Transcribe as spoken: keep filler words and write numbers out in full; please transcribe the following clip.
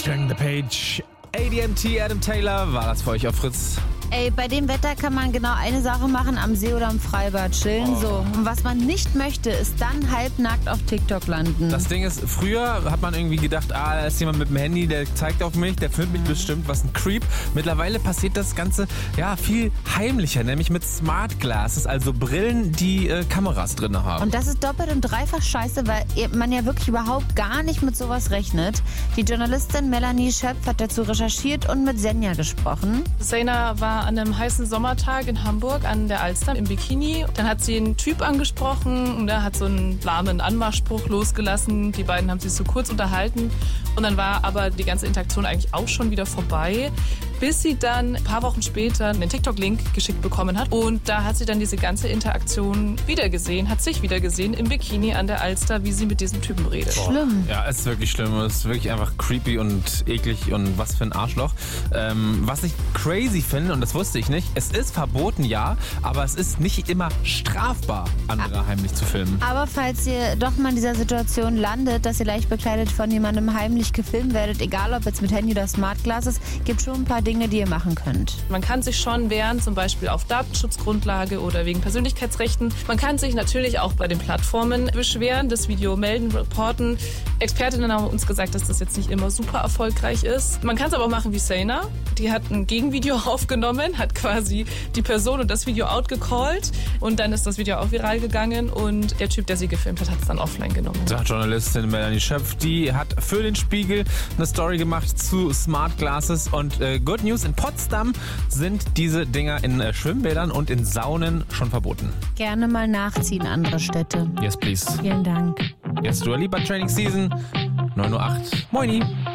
Turn the Page. A D M T, Adam Taylor, war das für euch auf Fritz? Ey, bei dem Wetter kann man genau eine Sache machen, am See oder am Freibad chillen. Oh. So. Und was man nicht möchte, ist dann halbnackt auf TikTok landen. Das Ding ist, früher hat man irgendwie gedacht, ah, da ist jemand mit dem Handy, der zeigt auf mich, der filmt mich bestimmt, was ein Creep. Mittlerweile passiert das Ganze ja viel heimlicher, nämlich mit Smart Glasses, also Brillen, die äh, Kameras drin haben. Und das ist doppelt und dreifach scheiße, weil man ja wirklich überhaupt gar nicht mit sowas rechnet. Die Journalistin Melanie Schöpf hat dazu recherchiert und mit Senja gesprochen. Senja war an einem heißen Sommertag in Hamburg an der Alster im Bikini. Dann hat sie einen Typ angesprochen und der hat so einen lahmen Anmachspruch losgelassen. Die beiden haben sich so kurz unterhalten und dann war aber die ganze Interaktion eigentlich auch schon wieder vorbei, bis sie dann ein paar Wochen später einen TikTok-Link geschickt bekommen hat. Und da hat sie dann diese ganze Interaktion wiedergesehen, hat sich wiedergesehen im Bikini an der Alster, wie sie mit diesem Typen redet. Schlimm. Ja, es ist wirklich schlimm. Es ist wirklich einfach creepy und eklig und was für ein Arschloch. Ähm, was ich crazy finde, und das wusste ich nicht, es ist verboten, ja, aber es ist nicht immer strafbar, andere heimlich zu filmen. Aber falls ihr doch mal in dieser Situation landet, dass ihr leicht bekleidet von jemandem heimlich gefilmt werdet, egal ob jetzt mit Handy oder Smart Glasses, gibt schon ein paar Dinge, die ihr machen könnt. Man kann sich schon wehren, zum Beispiel auf Datenschutzgrundlage oder wegen Persönlichkeitsrechten. Man kann sich natürlich auch bei den Plattformen beschweren, das Video melden, reporten. Expertinnen haben uns gesagt, dass das jetzt nicht immer super erfolgreich ist. Man kann es aber auch machen wie Senja. Die hat ein Gegenvideo aufgenommen, hat quasi die Person und das Video outgecallt und dann ist das Video auch viral gegangen und der Typ, der sie gefilmt hat, hat es dann offline genommen. Sagt Journalistin Melanie Schöpf, die hat für den Spiegel eine Story gemacht zu Smart Glasses und äh, Good News, in Potsdam sind diese Dinger in äh, Schwimmbädern und in Saunen schon verboten. Gerne mal nachziehen, andere Städte. Yes, please. Vielen Dank. Jetzt Dua Lipa Training Season, neun Uhr acht. Moini.